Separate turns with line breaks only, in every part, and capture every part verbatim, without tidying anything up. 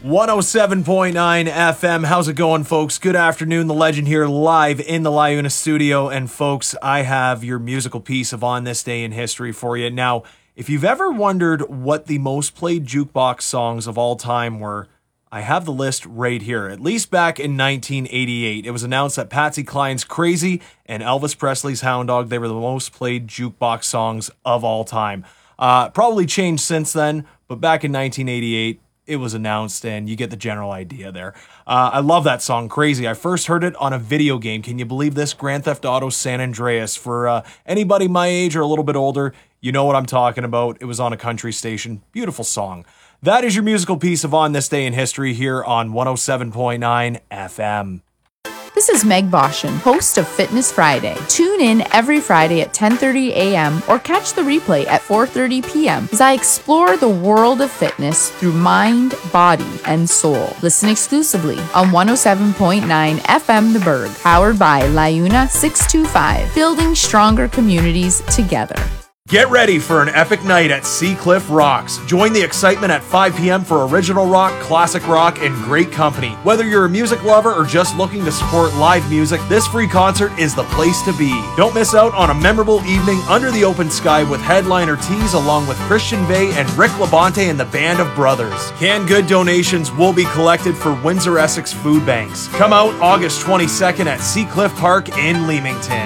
one oh seven point nine F M. How's it going, folks? Good afternoon. The Legend here live in the LaUna studio. And folks, I have your musical piece of On This Day in History for you. Now, if you've ever wondered what the most played jukebox songs of all time were, I have the list right here. At least back in nineteen eighty-eight, it was announced that Patsy Cline's Crazy and Elvis Presley's Hound Dog, they were the most played jukebox songs of all time. Uh, probably changed since then, but back in nineteen eighty-eight, it was announced, and you get the general idea there. Uh, I love that song, Crazy. I first heard it on a video game. Can you believe this? Grand Theft Auto San Andreas. For uh, anybody my age or a little bit older, you know what I'm talking about. It was on a country station. Beautiful song. That is your musical piece of On This Day in History here on one oh seven point nine F M.
This is Meg Boshin, host of Fitness Friday. Tune in every Friday at ten thirty a.m. or catch the replay at four thirty p.m. as I explore the world of fitness through mind, body, and soul. Listen exclusively on one oh seven point nine F M The Berg, powered by LaUna six two five, building stronger communities together.
Get ready for an epic night at Seacliff Rocks. Join the excitement at five p.m. for original rock, classic rock, and great company. Whether you're a music lover or just looking to support live music, this free concert is the place to be. Don't miss out on a memorable evening under the open sky with headliner Tease along with Christian Bay and Rick Labonte and the Band of Brothers. Canned good donations will be collected for Windsor Essex Food Banks. Come out August twenty-second at Seacliff Park in Leamington.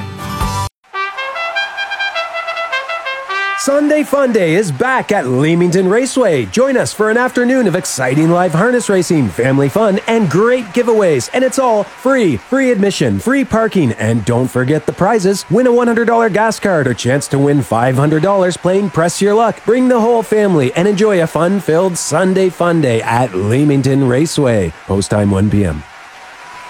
Sunday Fun Day is back at Leamington Raceway. Join us for an afternoon of exciting live harness racing, family fun, and great giveaways. And it's all free. Free admission, free parking, and don't forget the prizes. Win a one hundred dollars gas card or chance to win five hundred dollars playing Press Your Luck. Bring the whole family and enjoy a fun-filled Sunday Fun Day at Leamington Raceway. Post time one p.m.